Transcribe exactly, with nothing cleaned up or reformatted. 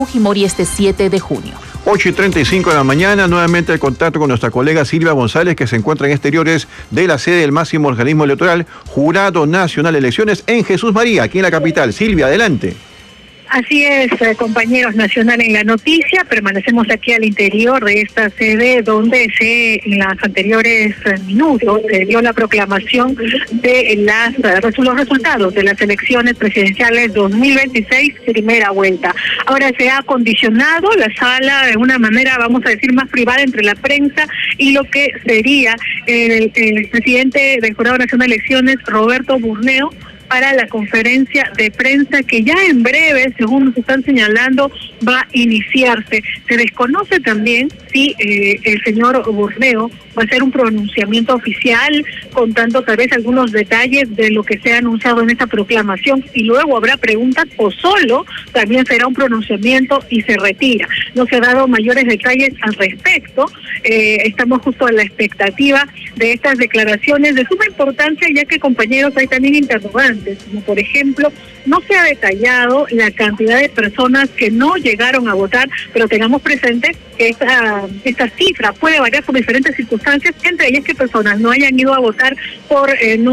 Fujimori este siete de junio. ocho y treinta y cinco de la mañana, nuevamente el contacto con nuestra colega Silvia González, que se encuentra en exteriores de la sede del máximo organismo electoral, Jurado Nacional de Elecciones, en Jesús María, aquí en la capital. Silvia, adelante. Así es, compañeros, Nacional en la noticia. Permanecemos aquí al interior de esta sede donde se, en los anteriores minutos se dio la proclamación de las, los resultados de las elecciones presidenciales dos mil veintiséis, primera vuelta. Ahora se ha acondicionado la sala de una manera, vamos a decir, más privada entre la prensa y lo que sería el, el presidente del Jurado Nacional de Elecciones, Roberto Burneo, para la conferencia de prensa que ya en breve, según nos están señalando, va a iniciarse. Se desconoce también si eh, el señor Burneo va a hacer un pronunciamiento oficial contando tal vez algunos detalles de lo que se ha anunciado en esta proclamación, y luego habrá preguntas, o solo también será un pronunciamiento y se retira. No se han dado mayores detalles al respecto. Eh, estamos justo a la expectativa de estas declaraciones de suma importancia, ya que, compañeros, hay también interrogantes, como por ejemplo, no se ha detallado la cantidad de personas que no llegaron a votar, pero tengamos presente que esta, esta cifra puede variar por diferentes circunstancias, entre ellas que personas no hayan ido a votar por eh, no